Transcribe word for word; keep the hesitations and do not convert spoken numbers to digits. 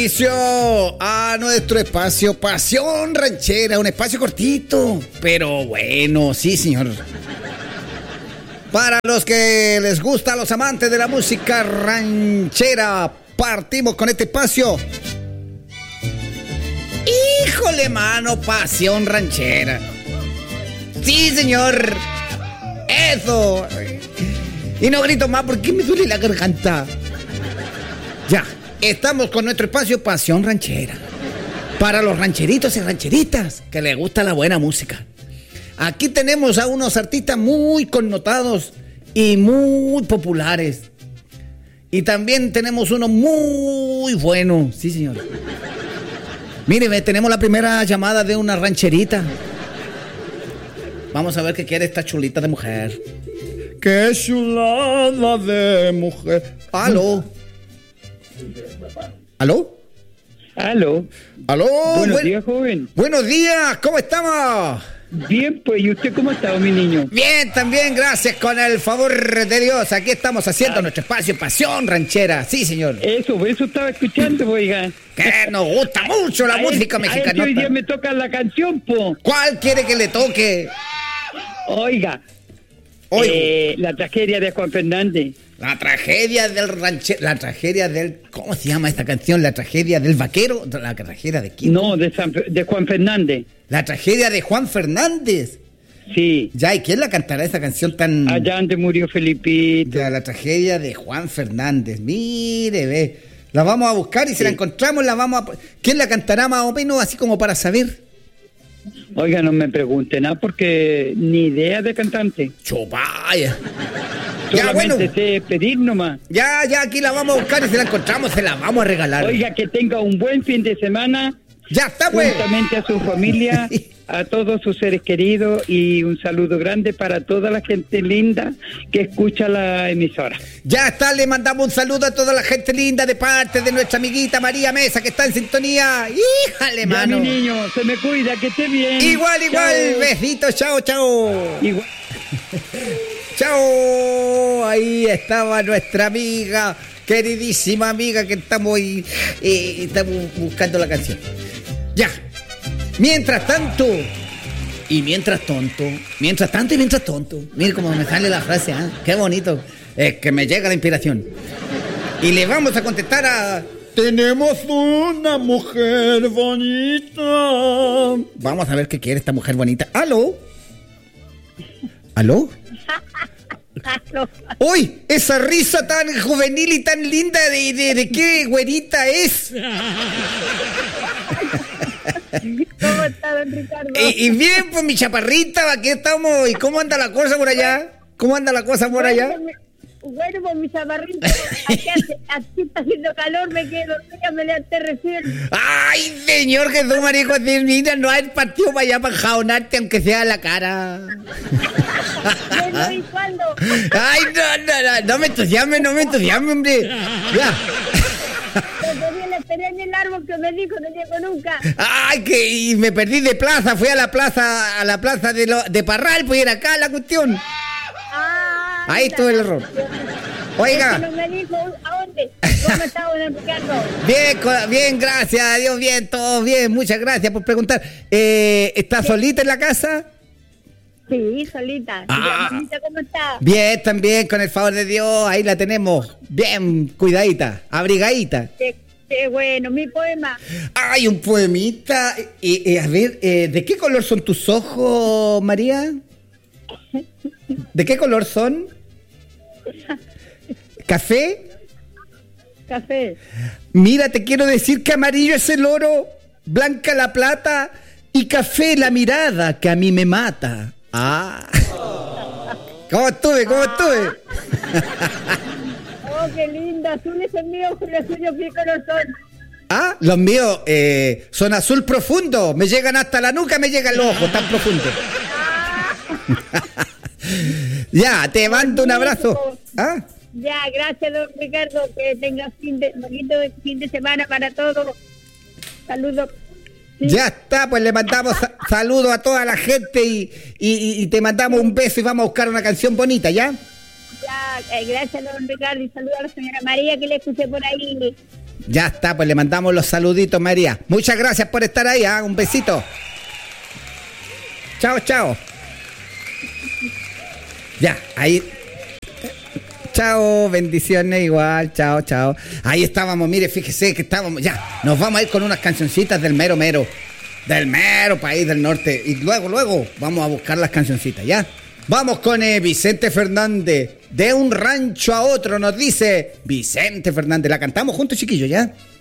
A nuestro espacio Pasión Ranchera, un espacio cortito, pero bueno, sí señor. Para los que les gusta, a los amantes de la música ranchera, partimos con este espacio. Híjole, mano, Pasión Ranchera. Sí señor, eso. Y no grito más porque me duele la garganta. Ya. Estamos con nuestro espacio Pasión Ranchera. Para los rancheritos y rancheritas que les gusta la buena música. Aquí tenemos a unos artistas muy connotados y muy populares. Y también tenemos uno muy bueno. Sí, señor. Mire, tenemos la primera llamada de una rancherita. Vamos a ver qué quiere esta chulita de mujer. ¡Qué chulada de mujer! ¡Aló! ¿Aló? ¿Aló? ¿Aló? Buenos Buen... días, joven. Buenos días, ¿cómo estamos? Bien, pues, ¿y usted cómo ha estado, mi niño? Bien, también, gracias, con el favor de Dios. Aquí estamos haciendo Ay. nuestro espacio Pasión Ranchera. Sí, señor. Eso, eso estaba escuchando, oiga. Que nos gusta mucho la a música él, mexicana. Hoy día me toca la canción, po. ¿Cuál quiere que le toque? Oiga, eh, la tragedia de Juan Fernández. La tragedia del ranchero, la tragedia del, ¿cómo se llama esta canción? La tragedia del vaquero, la tragedia de quién? No, de, San, de Juan Fernández. La tragedia de Juan Fernández. Sí. Ya, ¿y quién la cantará esa canción tan? Allá donde murió Felipito. Ya, la tragedia de Juan Fernández. Mire, ve, la vamos a buscar y sí. Si la encontramos la vamos a, ¿quién la cantará más o menos así como para saber? Oiga, no me pregunte nada porque ni idea de cantante. Chupaya. Ya, bueno, sé pedir nomás. Ya, ya, aquí la vamos a buscar y si la encontramos se la vamos a regalar. Oiga, que tenga un buen fin de semana. Ya está, pues. Juntamente a su familia, a todos sus seres queridos y un saludo grande para toda la gente linda que escucha la emisora. Ya está, le mandamos un saludo a toda la gente linda de parte de nuestra amiguita María Mesa que está en sintonía. ¡Híjale, mano! Ya, mi niño, se me cuida, que esté bien. Igual, igual, chao. Besitos, chao, chao. Igual. Chao, ahí estaba nuestra amiga, queridísima amiga que estamos ahí, eh, estamos buscando la canción. Ya, mientras tanto, y mientras tonto, mientras tanto y mientras tonto, mire cómo me sale la frase, ¿eh? Qué bonito, es que me llega la inspiración. Y le vamos a contestar a... Tenemos una mujer bonita. Vamos a ver qué quiere esta mujer bonita. ¿Aló? ¿Aló? ¡Uy! Esa risa tan juvenil y tan linda, ¿de, de, de qué güerita es? ¿Cómo está, don Ricardo? Y, y bien, pues mi chaparrita, aquí estamos. ¿Y cómo anda la cosa por allá? ¿Cómo anda la cosa por allá? Bueno, pues mi chaparrita, aquí, hace, aquí está haciendo calor, me quedo dormida, me levanté recién. ¡Ay, señor Jesús, marico! Mira, no hay partido para allá para jaonarte, aunque sea la cara. Bueno, ¿y cuándo? ¡Ay, no, no, no! No me entusiasme, no me entusiasme, hombre. Ya. Le esperé en el árbol que me dijo, no llego nunca. ¡Ay, que y me perdí de plaza! Fui a la plaza, a la plaza de, lo, de Parral, pues era acá la cuestión. Ah, ahí estuvo el error. Oiga. No me dijo a dónde. ¿Cómo está, don Ricardo? Bien, bien, gracias a Dios, bien, todo bien. Muchas gracias por preguntar. Eh, ¿Está sí. solita en la casa? Sí, solita. Ah, ¿Y mamita cómo está? Bien, también, con el favor de Dios. Ahí la tenemos. Bien, cuidadita, abrigadita. Qué, qué bueno, mi poema. Ay, un poemita. Eh, eh, a ver, eh, ¿de qué color son tus ojos, María? ¿De qué color son? ¿Café? Café. Mira, te quiero decir que amarillo es el oro, blanca la plata y café la mirada que a mí me mata. Ah. ¿Cómo estuve? ¿Cómo estuve? Oh, qué lindo. Azul es el mío, los suyos qué color son. Ah, los míos eh, son azul profundo. Me llegan hasta la nuca, me llegan los ojos tan profundo. Ya, te mando un abrazo. ¿Ah? Ya, gracias, don Ricardo. Que tengas fin de, bonito fin de semana para todos. Saludos. ¿Sí? Ya está, pues le mandamos sa- saludos a toda la gente y, y, y te mandamos un beso y vamos a buscar una canción bonita, ¿ya? Ya, eh, gracias, don Ricardo. Y saludos a la señora María que le escuché por ahí. Ya está, pues le mandamos los saluditos, María. Muchas gracias por estar ahí, ¿eh? Un besito. Chao, chao. Ya, ahí. Chao, bendiciones igual, chao, chao. Ahí estábamos, mire, fíjese que estábamos, ya, nos vamos a ir con unas cancioncitas del mero mero, del mero país del norte. Y luego, luego, vamos a buscar las cancioncitas, ¿ya? Vamos con eh, Vicente Fernández, de un rancho a otro, nos dice Vicente Fernández. La cantamos juntos, chiquillos, ¿ya?